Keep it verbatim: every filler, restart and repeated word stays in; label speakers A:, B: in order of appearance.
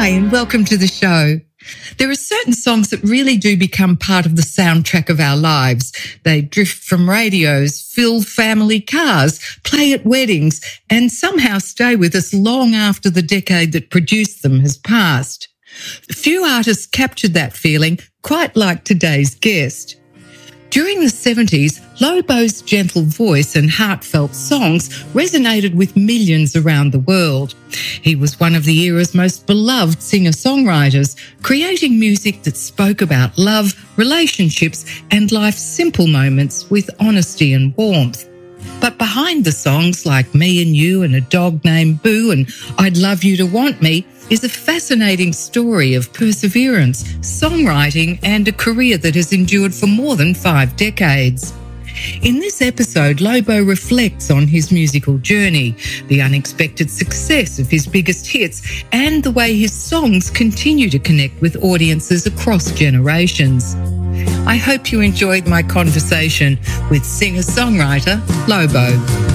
A: Hi, and welcome to the show. There are certain songs that really do become part of the soundtrack of our lives. They drift from radios, fill family cars, play at weddings, and somehow stay with us long after the decade that produced them has passed. Few artists captured that feeling quite like today's guest. During the seventies, Lobo's gentle voice and heartfelt songs resonated with millions around the world. He was one of the era's most beloved singer-songwriters, creating music that spoke about love, relationships, and life's simple moments with honesty and warmth. But behind the songs like Me and You and A Dog Named Boo and I'd Love You to Want Me is a fascinating story of perseverance, songwriting, and a career that has endured for more than five decades. In this episode, Lobo reflects on his musical journey, the unexpected success of his biggest hits, and the way his songs continue to connect with audiences across generations. I hope you enjoyed my conversation with singer-songwriter Lobo.